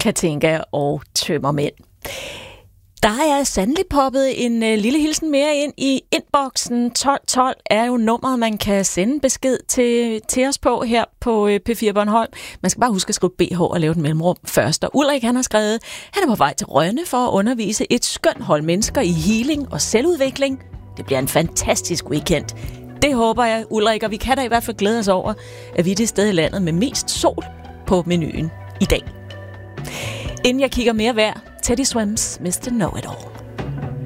Katinka og Tømmermænd. Der er sandelig poppet en lille hilsen mere ind i inboxen. 1212 er jo nummeret, man kan sende besked til os på her på P4 Bornholm. Man skal bare huske at skrive BH og lave den mellemrum først. Og Ulrik, han har skrevet, han er på vej til Rønne for at undervise et skønt hold mennesker i healing og selvudvikling. Det bliver en fantastisk weekend. Det håber jeg, Ulrik, og vi kan da i hvert fald glæde os over, at vi er det sted i landet med mest sol på menuen i dag. Inden jeg kigger mere værd, Teddy Swims, Mr. Know-It-All.